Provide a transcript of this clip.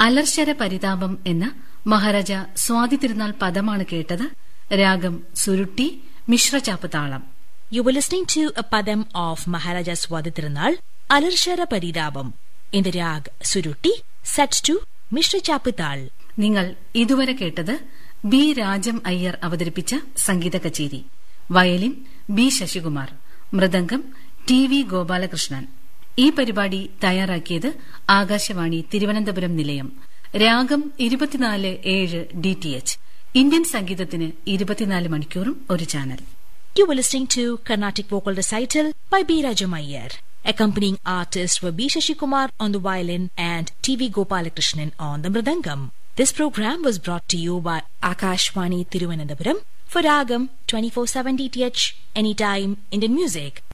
അലർശര പരിതാപം എന്ന മഹാരാജ സ്വാതി തിരുനാൾ പദമാണ് കേട്ടത്. രാഗം സുരുട്ടി, മിശ്രചാപ്പ് താളം. You were listening to a padam of Maharaja Swati Tirunal, Alarshara Paridabam, in the rag Surutti, set to Mishra Chapital. നിങ്ങൾ ഇതുവരെ കേട്ടത് ബി രാജം അയ്യർ അവതരിപ്പിച്ച സംഗീത കച്ചേരി. Violin B Sasikumar, mridangam T V Gopalakrishnan. ഈ പരിപാടി തയ്യാറാക്കിയത് ആകാശവാണി തിരുവനന്തപുരം നിലയം. രാഗം 24/7 DTH. ഇന്ത്യൻ സംഗീതത്തിന് 24 മണിക്കൂറും ഒരു channel. You were listening to Carnatic Vocal Recital by B. Rajam Iyer. Accompanying artists were B. Shashikumar on the violin and T. V. Gopalakrishnan on the mridangam. This program was brought to you by Akashvani Thiruvananthapuram for Ragam 24/7 DTH, anytime Indian music.